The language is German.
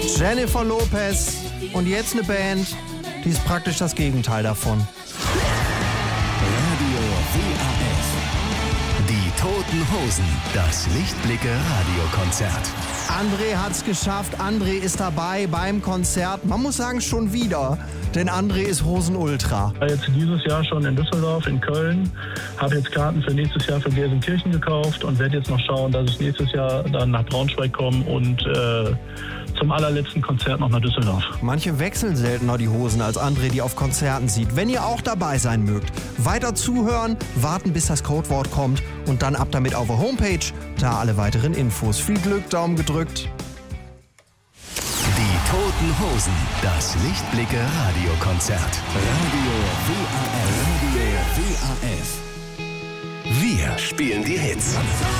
Jennifer Lopez und jetzt eine Band, die ist praktisch das Gegenteil davon. Radio WAF. Die Toten Hosen. Das Lichtblicke-Radiokonzert. André hat's geschafft, André ist dabei beim Konzert. Man muss sagen, schon wieder, denn André ist Hosenultra. Jetzt dieses Jahr schon in Düsseldorf, in Köln, habe jetzt Karten für nächstes Jahr für Gelsenkirchen gekauft und werde jetzt noch schauen, dass ich nächstes Jahr dann nach Braunschweig komme und zum allerletzten Konzert noch nach Düsseldorf. Manche wechseln seltener die Hosen, als André die auf Konzerten sieht. Wenn ihr auch dabei sein mögt, weiter zuhören, warten, bis das Codewort kommt und dann ab damit auf der Homepage, da alle weiteren Infos. Viel Glück, Daumen gedrückt. Die Toten Hosen. Das Lichtblicke-Radiokonzert. Radio WAF. Radio WAF. Wir spielen die Hits.